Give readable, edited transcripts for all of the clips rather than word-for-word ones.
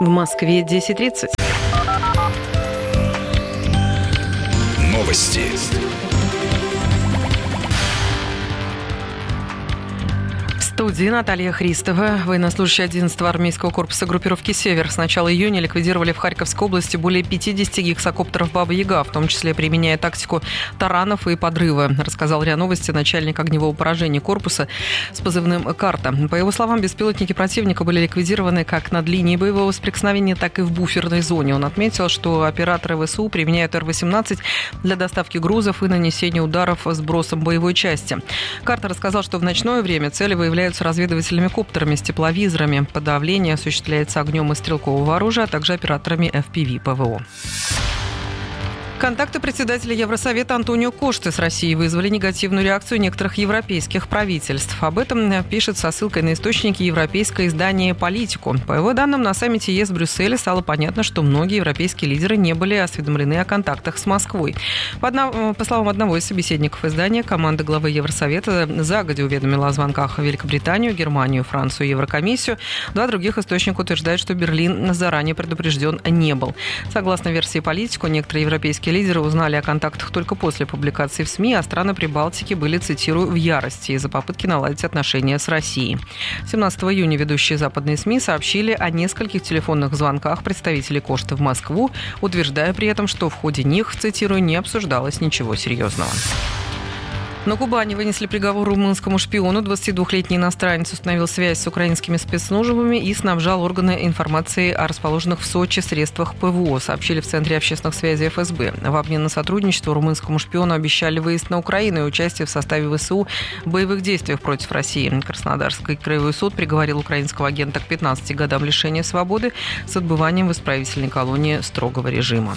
В Москве 10:30. Новости. В студии Наталья Христова. Военнослужащие 11-го армейского корпуса группировки «Север» с начала июня ликвидировали в Харьковской области более 50 гексакоптеров «Баба-Яга», в том числе применяя тактику таранов и подрыва, рассказал РИА Новости начальник огневого поражения корпуса с позывным «Карта». По его словам, беспилотники противника были ликвидированы как над линией боевого соприкосновения, так и в буферной зоне. Он отметил, что операторы ВСУ применяют Р-18 для доставки грузов и нанесения ударов с бросом боевой части. «Карта» рассказал, что в ночное время цели выявляются разведывательными коптерами с тепловизорами. Подавление осуществляется огнем из стрелкового оружия, а также операторами FPV ПВО. Контакты председателя Евросовета Антонио Кошты с Россией вызвали негативную реакцию некоторых европейских правительств. Об этом пишет со ссылкой на источники европейское издание «Политику». По его данным, на саммите ЕС в Брюсселе стало понятно, что многие европейские лидеры не были осведомлены о контактах с Москвой. По словам одного из собеседников издания, команда главы Евросовета загодя уведомила о звонках в Великобританию, Германию, Францию и Еврокомиссию. Два других источника утверждают, что Берлин заранее предупрежден не был. Согласно версии «Политику», некоторые европейские лидеры узнали о контактах только после публикации в СМИ, а страны Прибалтики были, цитирую, в ярости из-за попытки наладить отношения с Россией. 17 июня ведущие западные СМИ сообщили о нескольких телефонных звонках представителей Кошты в Москву, утверждая при этом, что в ходе них, цитирую, не обсуждалось ничего серьезного. На Кубани вынесли приговор румынскому шпиону. 22-летний иностранец установил связь с украинскими спецслужбами и снабжал органы информацией о расположенных в Сочи средствах ПВО, сообщили в Центре общественных связей ФСБ. В обмен на сотрудничество румынскому шпиону обещали выезд на Украину и участие в составе ВСУ в боевых действиях против России. Краснодарский краевой суд приговорил украинского агента к 15 годам лишения свободы с отбыванием в исправительной колонии строгого режима.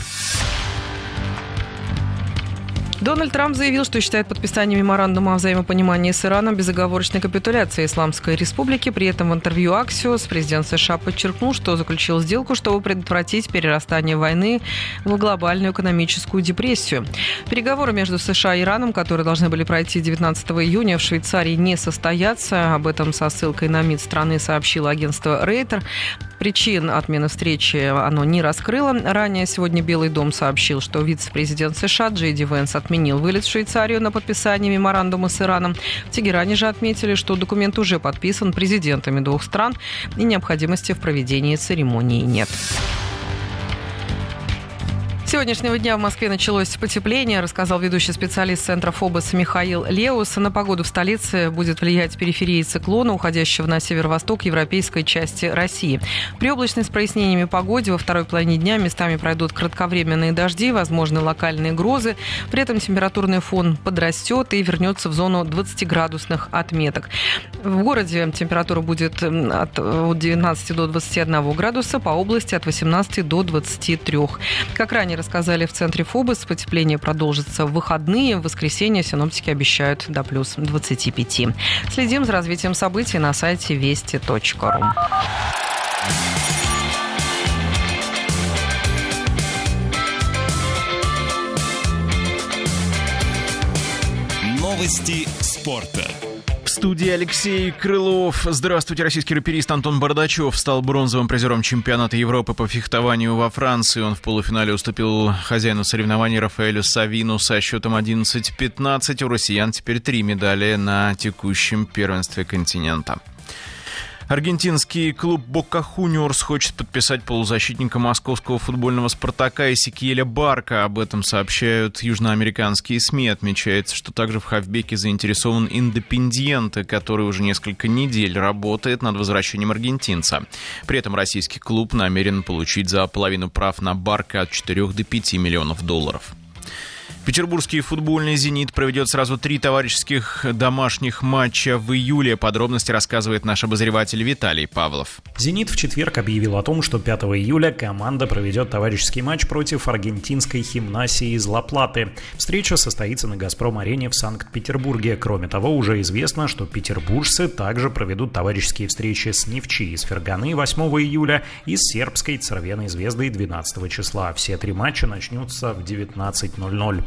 Дональд Трамп заявил, что считает подписание меморандума о взаимопонимании с Ираном безоговорочной капитуляцией Исламской Республики. При этом в интервью Axios президент США подчеркнул, что заключил сделку, чтобы предотвратить перерастание войны в глобальную экономическую депрессию. Переговоры между США и Ираном, которые должны были пройти 19 июня в Швейцарии, не состоятся. Об этом со ссылкой на МИД страны сообщило агентство Рейтер. Причин отмены встречи оно не раскрыло. Ранее сегодня Белый дом сообщил, что вице-президент США Джей Ди Венс отменил вылет в Швейцарию на подписание меморандума с Ираном. В Тегеране же отметили, что документ уже подписан президентами двух стран и необходимости в проведении церемонии нет. С сегодняшнего дня в Москве началось потепление, рассказал ведущий специалист Центра ФОБОС Михаил Леус. На погоду в столице будет влиять периферия циклона, уходящего на северо-восток европейской части России. При облачной с прояснениями погоде во второй половине дня местами пройдут кратковременные дожди, возможны локальные грозы. При этом температурный фон подрастет и вернется в зону 20-градусных отметок. В городе температура будет от 19 до 21 градуса, по области от 18 до 23. Как ранее рассказали в Центре ФОБОС, потепление продолжится в выходные. В воскресенье синоптики обещают до плюс 25. Следим за развитием событий на сайте вести.ру. Новости спорта. В студии Алексей Крылов. Здравствуйте. Российский раперист Антон Бардачев стал бронзовым призером чемпионата Европы по фехтованию во Франции. Он в полуфинале уступил хозяину соревнований Рафаэлю Савину со счетом 11-15. У россиян теперь 3 медали на текущем первенстве континента. Аргентинский клуб «Бока Хуниорс» хочет подписать полузащитника московского футбольного «Спартака» Эсекиэля Барка. Об этом сообщают южноамериканские СМИ. Отмечается, что также в хавбеке заинтересован «Индепендьенте», который уже несколько недель работает над возвращением аргентинца. При этом российский клуб намерен получить за половину прав на Барка от 4 до 5 миллионов долларов. Петербургский футбольный «Зенит» проведет сразу 3 товарищеских домашних матча в июле. Подробности рассказывает наш обозреватель Виталий Павлов. «Зенит» в четверг объявил о том, что 5 июля команда проведет товарищеский матч против аргентинской «Химнасии» из Ла-Платы. Встреча состоится на «Газпром-арене» в Санкт-Петербурге. Кроме того, уже известно, что петербуржцы также проведут товарищеские встречи с «Нефчи» из Ферганы 8 июля и с сербской «Цервеной звездой» 12 числа. Все 3 матча начнутся в 19:00.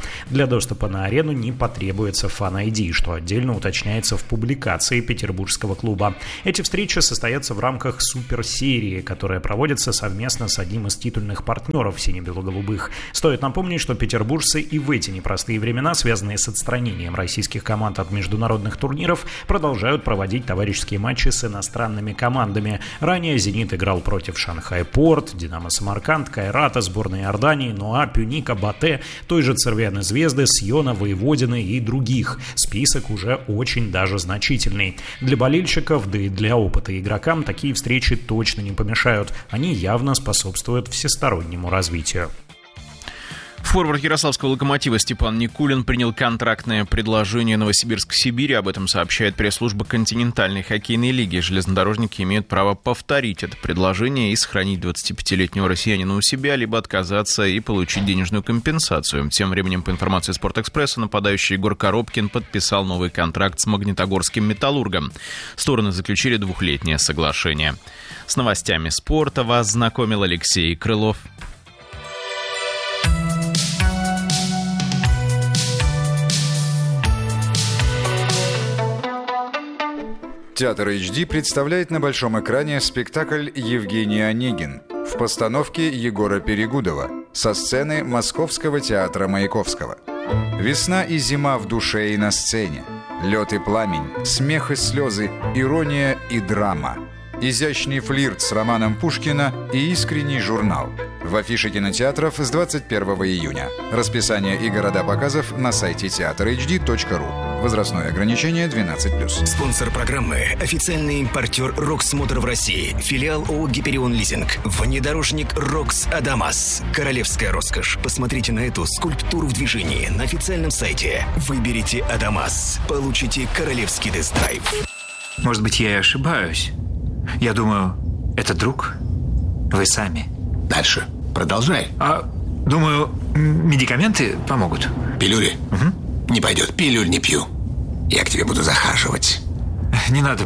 Для доступа на арену не потребуется фан-ID, что отдельно уточняется в публикации петербургского клуба. Эти встречи состоятся в рамках суперсерии, которая проводится совместно с одним из титульных партнеров сине-бело-голубых. Стоит напомнить, что петербуржцы и в эти непростые времена, связанные с отстранением российских команд от международных турниров, продолжают проводить товарищеские матчи с иностранными командами. Ранее «Зенит» играл против «Шанхай-Порт», «Динамо Самарканд», «Кайрата», сборной Иордании, «Нуа», «Пюника», «Батэ», той же «Цервяны Звезды», «Сьона», «Воеводины» и других. Список уже очень даже значительный. Для болельщиков, да и для опыта игрокам такие встречи точно не помешают. Они явно способствуют всестороннему развитию. Форвард ярославского «Локомотива» Степан Никулин принял контрактное предложение Новосибирск-Сибири. Об этом сообщает пресс-служба континентальной хоккейной лиги. Железнодорожники имеют право повторить это предложение и сохранить 25-летнего россиянина у себя, либо отказаться и получить денежную компенсацию. Тем временем, по информации «Спортэкспресса», нападающий Егор Коробкин подписал новый контракт с магнитогорским «Металлургом». Стороны заключили 2-летнее соглашение. С новостями спорта вас знакомил Алексей Крылов. Театр HD представляет на большом экране спектакль «Евгений Онегин» в постановке Егора Перегудова со сцены Московского театра Маяковского. Весна и зима в душе и на сцене. Лед и пламень, смех и слезы, ирония и драма. Изящный флирт с романом Пушкина и искренний журнал. В афише кинотеатров с 21 июня. Расписание и города показов на сайте teatrhd.ru. Возрастное ограничение 12+. Спонсор программы – официальный импортер «Рокс Мотор» в России. Филиал ООО «Гиперион Лизинг». Внедорожник «Рокс Адамас». Королевская роскошь. Посмотрите на эту скульптуру в движении на официальном сайте. Выберите «Адамас». Получите королевский тест-драйв. Может быть, я и ошибаюсь. Я думаю, это друг. Вы сами. Дальше. Продолжай. Думаю, медикаменты помогут. Пилюли? Угу. Не пойдет. Пилюль не пью. Я к тебе буду захаживать. Не надо.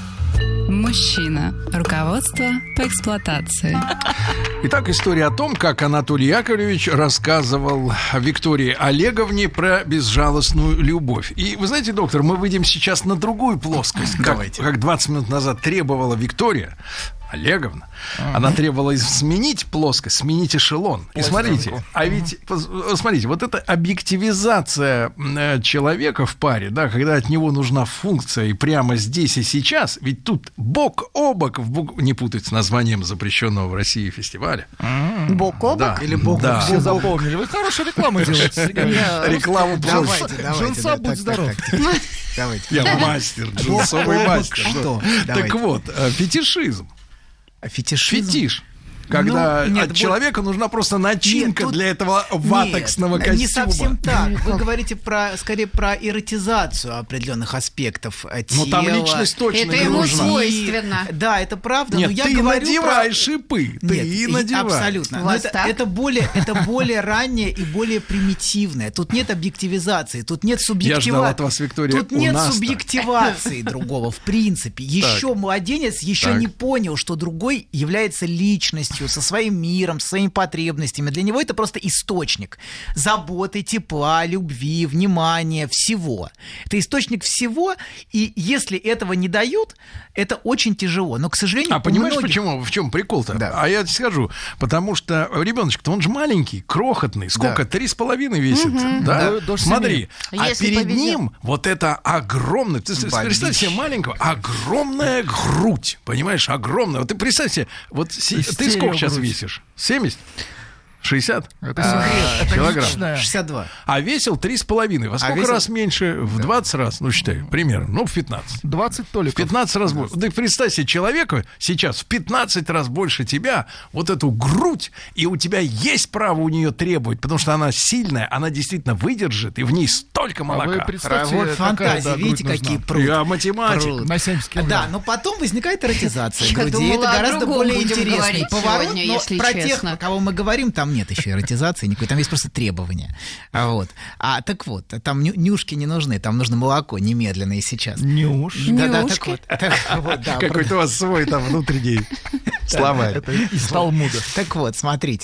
Мужчина. Руководство по эксплуатации. Итак, история о том, как Анатолий Яковлевич рассказывал Виктории Олеговне про безжалостную любовь. И вы знаете, доктор, мы выйдем сейчас на другую плоскость. Как 20 минут назад требовала Виктория Олеговна. Она требовала сменить плоскость, сменить эшелон. И смотрите, смотрите, вот эта объективизация человека в паре, да, когда от него нужна функция и прямо здесь и сейчас, ведь тут бок о бок, не путать с названием запрещенного в России фестиваля. Бок о бок? Да. Или бок да. все запомнили. Вы хорошую рекламу делаете. Рекламу давайте. Джинса, будь здоров. Я мастер, джинсовый мастер. Так вот, фетишизм. Фетиш. Когда от человека нужна просто начинка для этого ватексного костюма. Не совсем так. Вы говорите скорее про эротизацию определенных аспектов тела. Ну там личность точно это не нужна. ему свойственно. Да, это правда. Нет, но я ты говорю надевай про... шипы. Нет, надевай. Абсолютно. Но это более раннее и более примитивное. Тут нет объективизации, тут нет субъективации. Я ждал от вас, Виктория, тут нет субъективации другого в принципе. Еще младенец еще не понял, что другой является личностью, со своим миром, со своими потребностями. Для него это просто источник заботы, тепла, любви, внимания, всего. Это источник всего, и если этого не дают, это очень тяжело. Но, к сожалению, понимаешь, почему? В чем прикол-то? Да. А я тебе скажу. Потому что ребеночек-то, он же маленький, крохотный. Сколько? 3,5 весит. Да? Смотри. Перед ним вот это огромное... Ты представь себе маленького, огромная грудь. Понимаешь? Огромная. Вот ты представь себе, вот ты сколько сейчас весишь? 70? 60? Это килограмм. 62. А весил 3,5. Во сколько раз меньше? В 20 раз? Ну, считай, примерно. Ну, в 15. 20 толиков. В 15 раз больше. Да представь себе человека сейчас в 15 раз больше тебя, вот эту грудь, и у тебя есть право у нее требовать, потому что она сильная, она действительно выдержит, и в ней столько молока. Вот фантазии, видите, какие пруд. Я математик. На 70 килограмм. Да, но потом возникает эротизация груди. Это гораздо более интересный поворот. Но про тех, про кого мы говорим, там нет еще эротизации никакой, там есть просто требования. Так вот, там нюшки не нужны, там нужно молоко немедленно и сейчас. Нюшки? Да, так вот. Какой-то у вас свой там внутренний словарь. Это из Талмуда. Так вот, смотрите.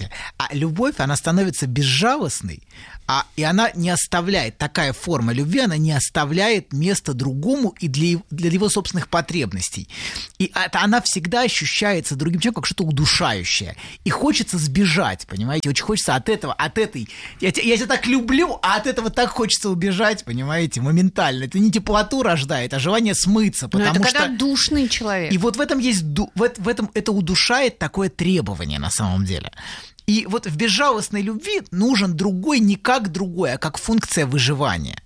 А любовь, она становится безжалостной, и она не оставляет, такая форма любви, она не оставляет места другому и для его собственных потребностей. И она всегда ощущается другим человеком как что-то удушающее. И хочется сбежать, понимаете? Очень хочется от этой... Я тебя так люблю, а от этого так хочется убежать, понимаете, моментально. Это не теплоту рождает, а желание смыться. Но это когда душный человек. И вот в этом есть... В этом это удушает такое требование на самом деле. И вот в безжалостной любви нужен другой не как другой, а как функция выживания.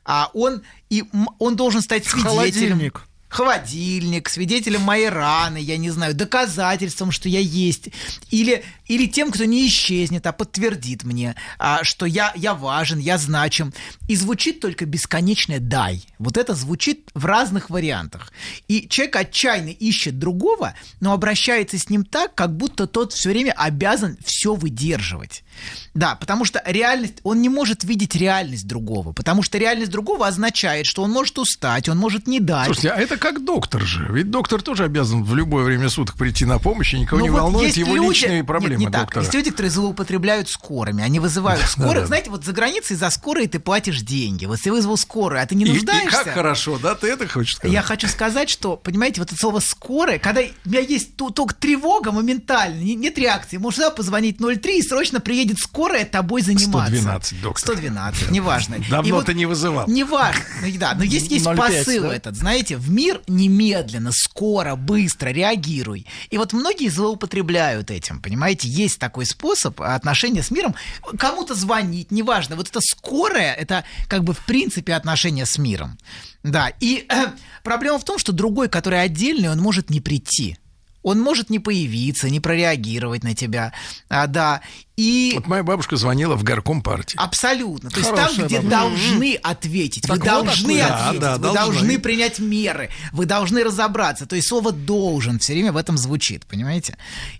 Он должен стать свидетелем. Холодильник, свидетелем моей раны, я не знаю, доказательством, что я есть. Или тем, кто не исчезнет, а подтвердит мне, что я важен, я значим. И звучит только бесконечное «дай». Вот это звучит в разных вариантах. И человек отчаянно ищет другого, но обращается с ним так, как будто тот все время обязан все выдерживать. Да, потому что он не может видеть реальность другого, потому что реальность другого означает, что он может устать, он может не дать. Слушайте, а это как доктор же, ведь доктор тоже обязан в любое время суток прийти на помощь, и никого не волнует его личные проблемы доктора. Так. Есть люди, которые злоупотребляют скорыми, они вызывают скорых. Знаете, вот за границей за скорой ты платишь деньги, вот ты вызвал скорую, а ты не нуждаешься. И как хорошо, да, ты это хочешь сказать? Я хочу сказать, что, понимаете, вот это слово «скорая», когда у меня есть только тревога моментально, нет реакции, можешь сюда позвонить 03 и срочно приедет скорая тобой заниматься. 112, доктор. 112, неважно. Давно ты не вызывал. Неважно, да, но есть посыл этот, знаете, в мир немедленно, скоро, быстро, реагируй. И вот многие злоупотребляют этим, понимаете, есть такой способ отношения с миром, кому-то звонить, неважно, вот это скорое, это как бы в принципе отношения с миром. Да, и проблема в том, что другой, который отдельный, он может не прийти. Он может не появиться, не прореагировать на тебя, да. И... Вот моя бабушка звонила в горком партии. Абсолютно. То есть там, где должны ответить, вы должны ответить, вы должны принять меры, вы должны разобраться. То есть слово «должен» все время в этом звучит, понимаете?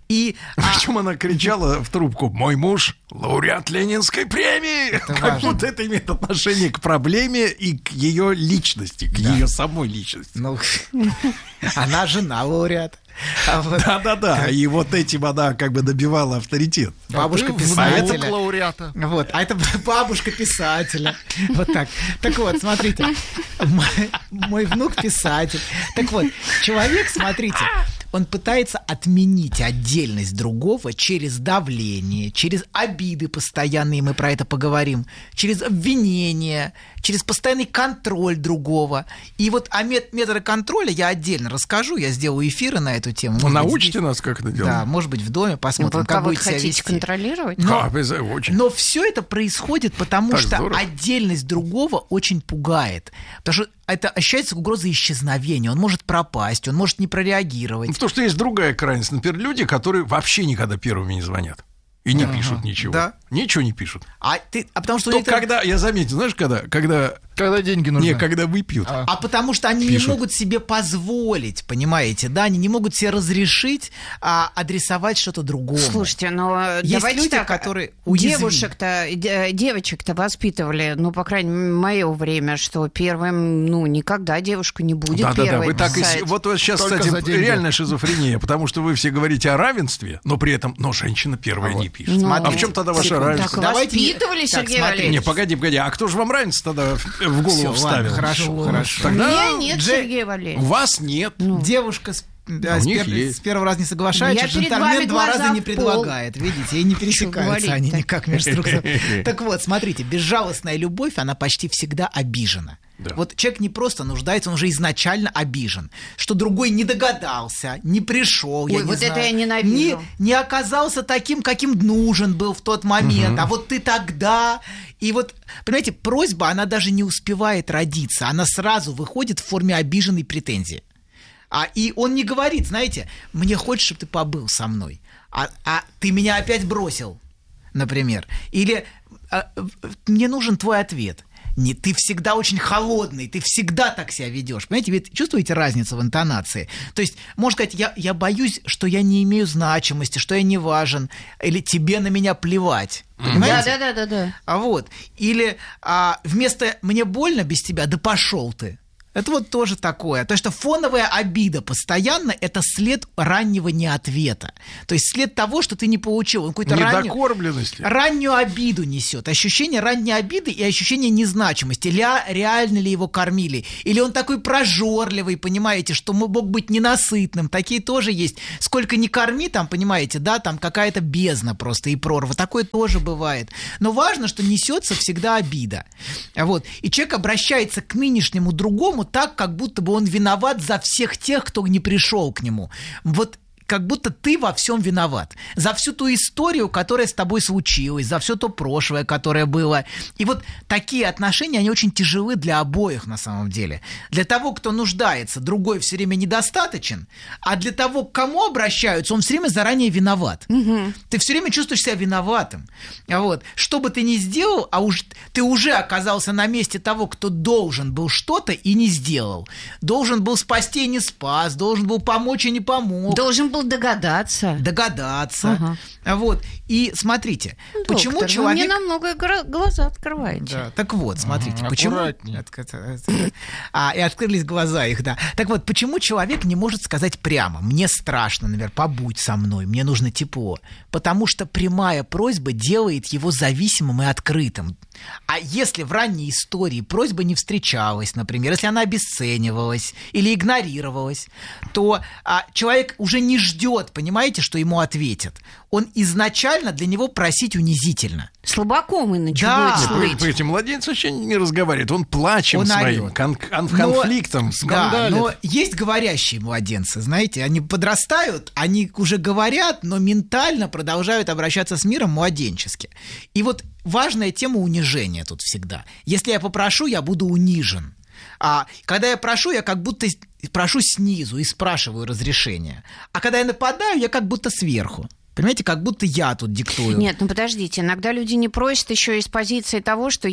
Причем она кричала в трубку: «Мой муж лауреат Ленинской премии!» Как будто это имеет отношение к проблеме и к ее личности, к ее самой личности. Она жена лауреата. Да. И вот этим она как бы добивала авторитет. Бабушка писателя. Лауреата. Вот, а это бабушка писателя. Вот так. Так вот, смотрите. Мой внук писатель. Так вот, человек, смотрите, он пытается отменить отдельность другого через давление, через обиды постоянные, мы про это поговорим, через обвинение, через постоянный контроль другого. И вот о методы контроля я отдельно расскажу, я сделаю эфиры на эту тему. Научите нас, как это делать. Да, может быть, в доме посмотрим, как будете себя вести. Хотите контролировать? Но все это происходит, потому что отдельность другого очень пугает. Потому что это ощущается угроза исчезновения. Он может пропасть, он может не прореагировать. Потому что есть другая крайность. Например, люди, которые вообще никогда первыми не звонят. И не пишут ничего. Да. Ничего не пишут. Потому что когда, я заметил, знаешь, когда деньги нужны. Когда выпьют. Потому что они не могут себе позволить, понимаете, да, они не могут себе разрешить адресовать что-то другое. Слушайте, но есть давайте люди, так, которые девочек-то воспитывали, по крайней мере, в мое время, что первым, никогда девушка не будет первой. Да, вы так и... Вот сейчас, кстати, реальная шизофрения, потому что вы все говорите о равенстве, но при этом, женщина первая не пишет. А в чем тогда ваше равенство? Так воспитывали, Сергей Валерьевич. Не, погоди, а кто же вам равенство тогда в голову вставил? Хорошо. Тогда нет, Сергей Валерьевич. У вас нет. Девушка с первого раза не соглашается, джентльмен два раза не предлагает. Видите, и не пересекаются они никак между собой. Так вот, смотрите, безжалостная любовь, она почти всегда обижена. Да. Вот человек не просто нуждается, он уже изначально обижен, что другой не догадался, не пришел, это я ненавижу. Не оказался таким, каким нужен был в тот момент, а вот ты тогда... И вот, понимаете, просьба, она даже не успевает родиться, она сразу выходит в форме обиженной претензии. И он не говорит, знаете, мне хочется, чтобы ты побыл со мной, а ты меня опять бросил, например, или мне нужен твой ответ. Ты всегда очень холодный, ты всегда так себя ведешь. Понимаете, вы чувствуете разницу в интонации? То есть, можно сказать, я боюсь, что я не имею значимости, что я не важен, или тебе на меня плевать. Понимаете? Да. Или вместо «мне больно без тебя», да пошел ты. Это вот тоже такое. То, что фоновая обида постоянно – это след раннего неответа. То есть след того, что ты не получил. Он какую-то раннюю обиду несет. Ощущение ранней обиды и ощущение незначимости. Реально ли его кормили? Или он такой прожорливый, понимаете, что мог быть ненасытным. Такие тоже есть. Сколько ни корми, там, понимаете, да, там какая-то бездна просто и прорва. Такое тоже бывает. Но важно, что несется всегда обида. Вот. И человек обращается к нынешнему другому так, как будто бы он виноват за всех тех, кто не пришел к нему. Вот как будто ты во всем виноват. За всю ту историю, которая с тобой случилась, за все то прошлое, которое было. И вот такие отношения, они очень тяжелы для обоих на самом деле. Для того, кто нуждается, другой все время недостаточен, а для того, к кому обращаются, он все время заранее виноват. Угу. Ты все время чувствуешь себя виноватым. Вот. Что бы ты ни сделал, ты уже оказался на месте того, кто должен был что-то и не сделал. Должен был спасти и не спас, должен был помочь и не помог. Должен был догадаться. Ага. Вот. И смотрите, доктор, почему человек... Вы мне на многое глаза открываете. Да, так вот, смотрите, почему... Аккуратнее. И открылись глаза их, да. Так вот, почему человек не может сказать прямо: мне страшно, например, побудь со мной, мне нужно тепло? Потому что прямая просьба делает его зависимым и открытым. А если в ранней истории просьба не встречалась, например, если она обесценивалась или игнорировалась, то человек уже не ждет, понимаете, что ему ответят. Он изначально для него просить унизительно. Слабаком иначе будет. Понимаете, младенец вообще не разговаривает, он плачем своим, конфликтом, скандалит. Да, но есть говорящие младенцы, знаете, они подрастают, они уже говорят, но ментально продолжают обращаться с миром младенчески. И вот важная тема унижения тут всегда. Если я попрошу, я буду унижен. А когда я прошу, я как будто прошу снизу и спрашиваю разрешения. А когда я нападаю, я как будто сверху. Понимаете, как будто я тут диктую. Нет, ну подождите, иногда люди не просят еще из позиции того, что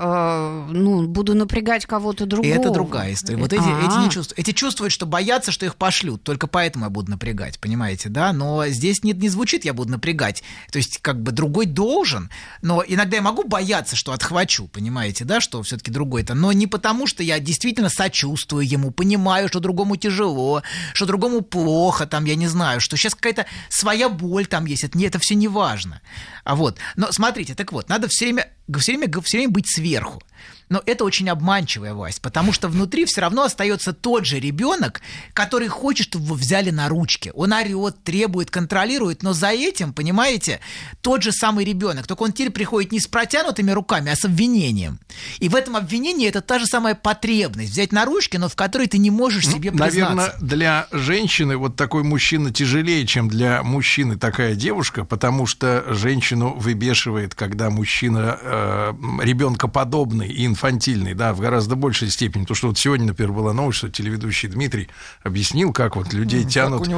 я буду напрягать кого-то другого. И это другая история. Вот эти не чувствуют. Эти чувствуют, что боятся, что их пошлют. Только поэтому я буду напрягать, понимаете, да? Но здесь не звучит «я буду напрягать». То есть как бы другой должен, но иногда я могу бояться, что отхвачу, понимаете, да, что все-таки другой-то. Но не потому, что я действительно сочувствую ему, понимаю, что другому тяжело, что другому плохо, там, я не знаю, что сейчас какая-то своя боль там есть, это все не важно. Вот. Но смотрите, так вот, надо все время быть сверху. Но это очень обманчивая власть, потому что внутри все равно остается тот же ребенок, который хочет, чтобы его взяли на ручки. Он орет, требует, контролирует, но за этим, понимаете, тот же самый ребенок, только он теперь приходит не с протянутыми руками, а с обвинением. И в этом обвинении это та же самая потребность взять на ручки, но в которой ты не можешь себе признаться. Наверное, для женщины вот такой мужчина тяжелее, чем для мужчины такая девушка, потому что женщину выбешивает, когда мужчина ребенкоподобный и инфантильный, да, в гораздо большей степени. Потому что вот сегодня, например, была новость, что телеведущий Дмитрий объяснил, как вот людей тянет к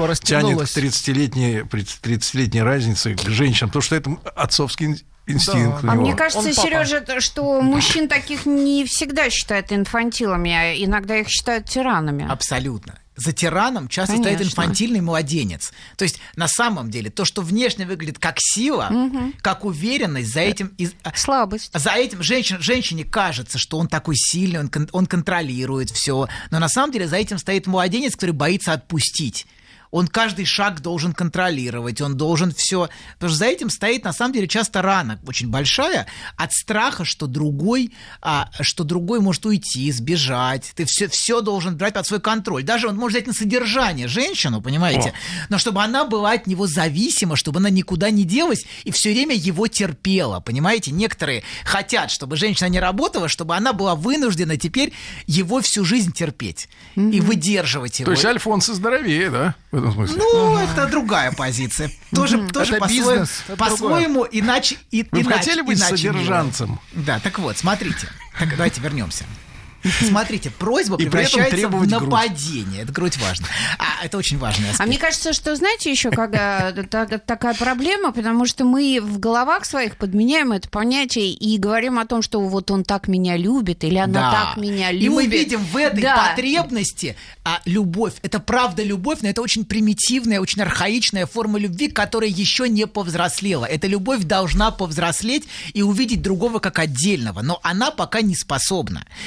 30-летней разнице к женщинам, потому что это отцовский инстинкт. Да. А мне кажется, Сережа, что мужчин таких не всегда считают инфантилами, а иногда их считают тиранами. Абсолютно. За тираном часто стоит инфантильный младенец. То есть, на самом деле, то, что внешне выглядит как сила, как уверенность, за этим... Слабость. За этим женщине кажется, что он такой сильный, он контролирует все. Но на самом деле за этим стоит младенец, который боится отпустить. Он каждый шаг должен контролировать, он должен все. Потому что за этим стоит, на самом деле, часто рана очень большая от страха, что другой может уйти, сбежать. Ты все должен брать под свой контроль. Даже он может взять на содержание женщину, понимаете, но чтобы она была от него зависима, чтобы она никуда не делась и все время его терпела, понимаете. Некоторые хотят, чтобы женщина не работала, чтобы она была вынуждена теперь его всю жизнь терпеть и выдерживать его. То есть Альфонсо здоровее, да? В этом смысле. Ну, это другая позиция. Тоже по-своему, иначе. Вы хотели быть содержанцем? Да, так вот, смотрите. Давайте вернемся. Смотрите, просьба превращается в нападение. Это грудь важно. Это очень важный аспект. А мне кажется, что, знаете, еще когда такая проблема, потому что мы в головах своих подменяем это понятие и говорим о том, что вот он так меня любит или она так меня любит. И мы видим в этой потребности любовь. Это правда любовь, но это очень примитивная, очень архаичная форма любви, которая еще не повзрослела. Эта любовь должна повзрослеть и увидеть другого как отдельного, но она пока не способна. И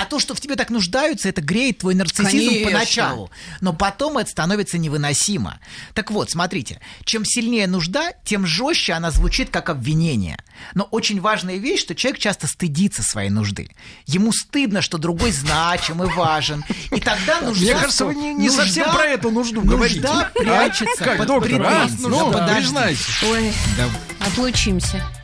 А то, что в тебе так нуждаются, это греет твой нарциссизм поначалу. Но потом это становится невыносимо. Так вот, смотрите, чем сильнее нужда, тем жестче она звучит как обвинение. Но очень важная вещь, что человек часто стыдится своей нужды. Ему стыдно, что другой значим и важен. И тогда нужда... Мне кажется, вы не совсем про эту нужду говорите. Нужда прячется под доктор, претензией. признайте. Ой, отлучимся.